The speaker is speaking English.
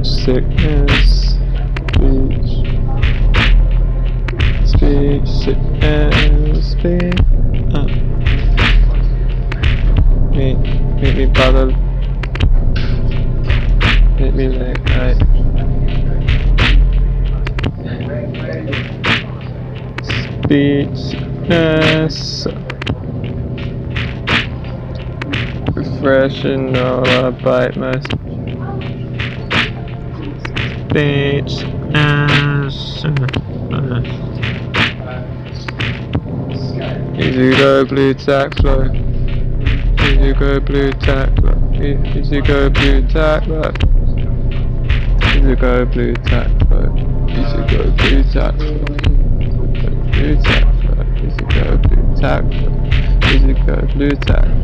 speech sickness, speech sickness, meet me brother, meet me late night. Speech sickness, refreshing all I bite my speech sickness. Easy go blue tack flow. Easy go blue tack flow. Easy go blue tack flow. Easy go blue tack flow. Easy go blue tack flow. Blue tack flow. Easy go blue tack flow. Easy go blue tack.